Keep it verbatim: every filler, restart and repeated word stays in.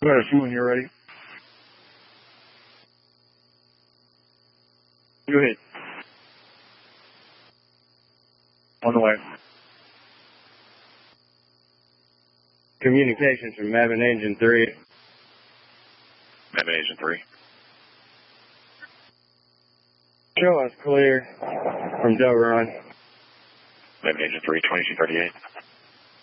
Go ahead, when you're ready. Go ahead. On the way. Communications from Maven Engine three. Maven Engine three. Show us clear from Dover on. Maven Engine three, twenty-two thirty-eight.